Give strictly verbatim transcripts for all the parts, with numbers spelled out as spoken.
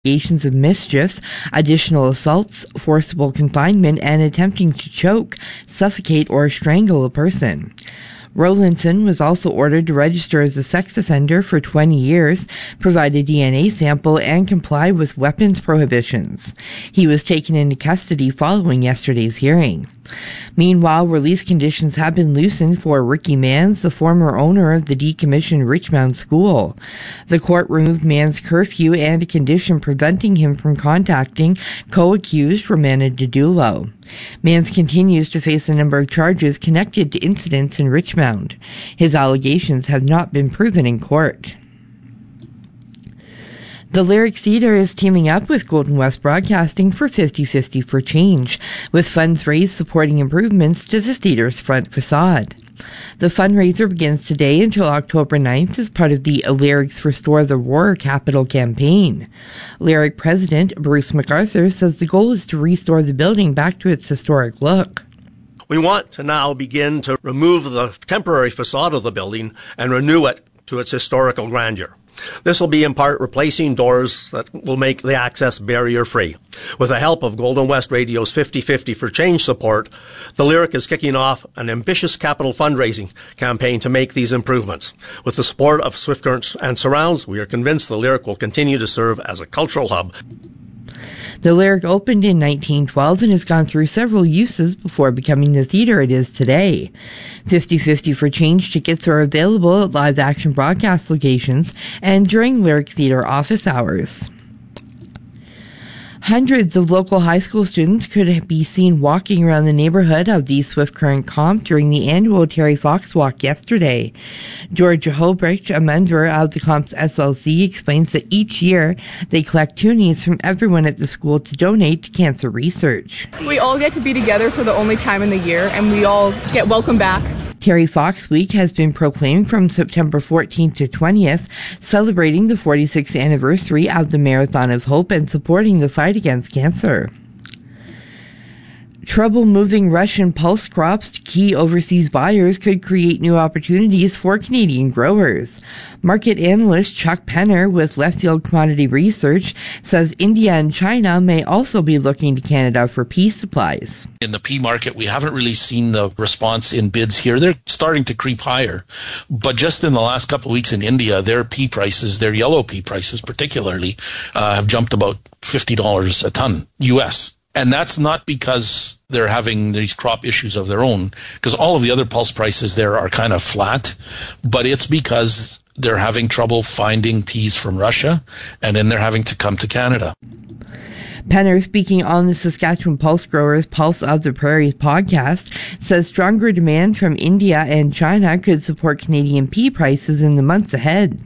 allegations of mischief, additional assaults, forcible confinement, and attempting to choke, suffocate, or strangle a person. Rowlandson was also ordered to register as a sex offender for twenty years, provide a D N A sample, and comply with weapons prohibitions. He was taken into custody following yesterday's hearing. Meanwhile, release conditions have been loosened for Ricky Manns, the former owner of the decommissioned Richmond School. The court removed Manns' curfew and a condition preventing him from contacting co-accused Romana Didulo. Manns continues to face a number of charges connected to incidents in Richmond. His allegations have not been proven in court. The Lyric Theatre is teaming up with Golden West Broadcasting for fifty fifty for Change, with funds raised supporting improvements to the theatre's front facade. The fundraiser begins today until October ninth as part of the Lyrics Restore the Roar Capital campaign. Lyric President Bruce MacArthur says the goal is to restore the building back to its historic look. We want to now begin to remove the temporary facade of the building and renew it to its historical grandeur. This will be in part replacing doors that will make the access barrier-free. With the help of Golden West Radio's fifty fifty for Change support, the Lyric is kicking off an ambitious capital fundraising campaign to make these improvements. With the support of Swift Current and Surrounds, we are convinced the Lyric will continue to serve as a cultural hub. The Lyric opened in nineteen twelve and has gone through several uses before becoming the theater it is today. fifty fifty for Change tickets are available at live action broadcast locations and during Lyric Theater office hours. Hundreds of local high school students could be seen walking around the neighborhood of the Swift Current Comp during the annual Terry Fox Walk yesterday. Georgia Holbrecht, a member of the Comp's S L C, explains that each year they collect toonies from everyone at the school to donate to cancer research. We all get to be together for the only time in the year, and we all get welcome back. Terry Fox Week has been proclaimed from September fourteenth to twentieth, celebrating the forty-sixth anniversary of the Marathon of Hope and supporting the fight against cancer. Trouble moving Russian pulse crops to key overseas buyers could create new opportunities for Canadian growers. Market analyst Chuck Penner with Left Field Commodity Research says India and China may also be looking to Canada for pea supplies. In the pea market, we haven't really seen the response in bids here. They're starting to creep higher. But just in the last couple of weeks in India, their pea prices, their yellow pea prices particularly, uh, have jumped about fifty dollars a ton U S. And that's not because they're having these crop issues of their own, because all of the other pulse prices there are kind of flat, but it's because they're having trouble finding peas from Russia, and then they're having to come to Canada. Penner, speaking on the Saskatchewan Pulse Growers Pulse of the Prairies podcast, says stronger demand from India and China could support Canadian pea prices in the months ahead.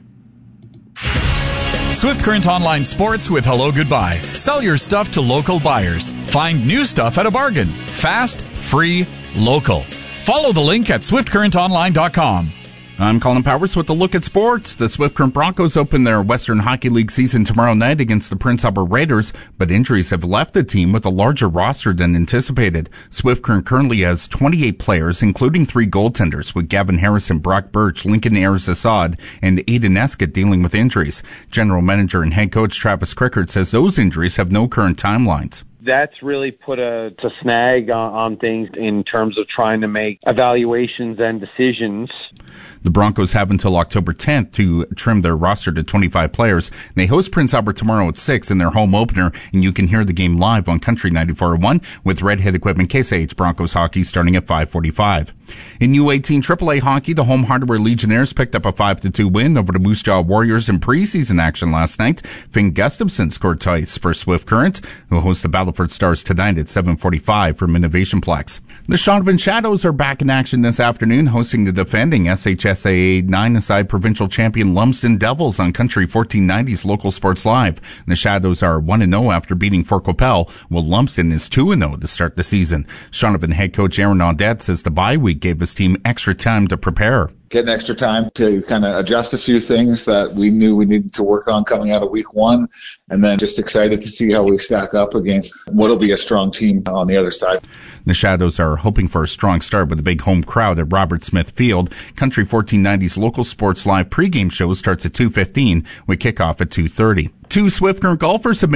Swift Current Online Sports with Hello Goodbye. Sell your stuff to local buyers. Find new stuff at a bargain. Fast, free, local. Follow the link at swift current online dot com. I'm Colin Powers with a look at sports. The Swift Current Broncos open their Western Hockey League season tomorrow night against the Prince Albert Raiders, but injuries have left the team with a larger roster than anticipated. Swift Current currently has twenty-eight players, including three goaltenders, with Gavin Harrison, Brock Birch, Lincoln Ayers-Assad, and Aiden Escott dealing with injuries. General Manager and head coach Travis Crickard says those injuries have no current timelines. That's really put a, a snag on, on things in terms of trying to make evaluations and decisions. The Broncos have until October tenth to trim their roster to twenty-five players. They host Prince Albert tomorrow at six in their home opener, and you can hear the game live on Country ninety-four point one with Redhead Equipment Case I H Broncos hockey starting at five forty-five. In U eighteen triple A hockey, the home Hardware Legionnaires picked up a five to two win over the Moose Jaw Warriors in preseason action last night. Finn Gustafson scored twice for Swift Current, who host the Battleford Stars tonight at seven forty-five from Innovationplex. The Shaunavon Shadows are back in action this afternoon, hosting the defending S H S A A nine-a-side provincial champion Lumsden Devils on Country fourteen ninety's Local Sports Live. The Shadows are one and oh after beating Fort Qu'Appelle, while Lumsden is two and oh to start the season. Shaunavon head coach Aaron Audette says the bye week gave his team extra time to prepare. getting extra time to kind of adjust a few things that we knew we needed to work on coming out of week one. And then just excited to see how we stack up against what'll be a strong team on the other side. The Shadows are hoping for a strong start with a big home crowd at Robert Smith Field. Country fourteen ninety's Local Sports Live pregame show starts at two fifteen with kickoff at two thirty. Two Swift Current golfers have